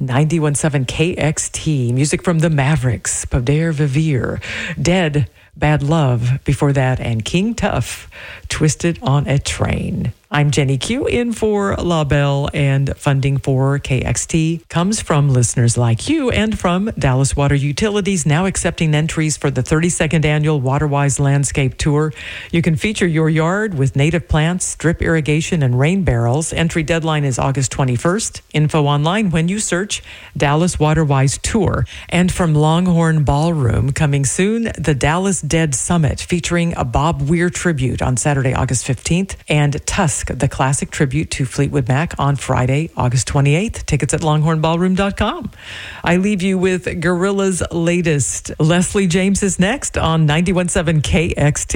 91.7 KXT. Music from the Mavericks, Poder Vivir, Dead, Bad Love before that, and King Tuff, Twisted on a Train. I'm Jenny Q in for La Belle, and funding for KXT comes from listeners like you and from Dallas Water Utilities, now accepting entries for the 32nd annual WaterWise Landscape Tour. You can feature your yard with native plants, drip irrigation, and rain barrels. Entry deadline is August 21st. Info online when you search Dallas WaterWise Tour. And from Longhorn Ballroom, coming soon, the Dallas Dead Summit, featuring a Bob Weir tribute on Saturday, August 15th, and Tusk, the classic tribute to Fleetwood Mac, on Friday, August 28th. Tickets at longhornballroom.com. I leave you with Gorilla's latest. Leslie James is next on 91.7 KXT.